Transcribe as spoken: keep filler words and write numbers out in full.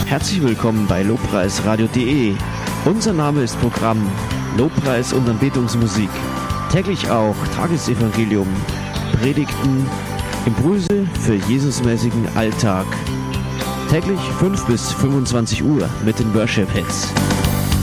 Herzlich willkommen bei lobpreisradio punkt de. Unser Name ist Programm Lobpreis und Anbetungsmusik. Täglich auch Tagesevangelium, Predigten, Impulse für Jesusmäßigen Alltag. Täglich fünf bis fünfundzwanzig Uhr mit den Worship Hits.